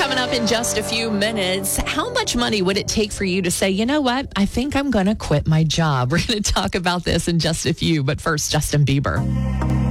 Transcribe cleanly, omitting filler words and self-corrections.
Coming up in just a few minutes, how much money would it take for you to say, you know what, I think I'm going to quit my job? We're going to talk about this in just a few, but first, Justin Bieber.